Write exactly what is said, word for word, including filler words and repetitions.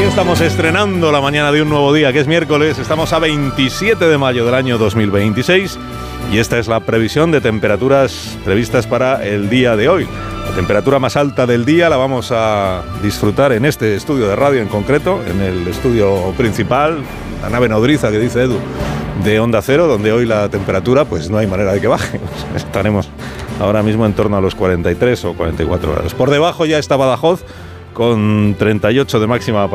Estamos estrenando la mañana de un nuevo día, que es miércoles. Estamos a veintisiete de mayo del año dos mil veintiséis y esta es la previsión de temperaturas previstas para el día de hoy. La temperatura más alta del día la vamos a disfrutar en este estudio de radio en concreto, en el estudio principal, la nave nodriza que dice Edu, de Onda Cero, donde hoy la temperatura pues no hay manera de que baje. Estaremos ahora mismo en torno a los cuarenta y tres o cuarenta y cuatro grados. Por debajo ya está Badajoz con treinta y ocho de máxima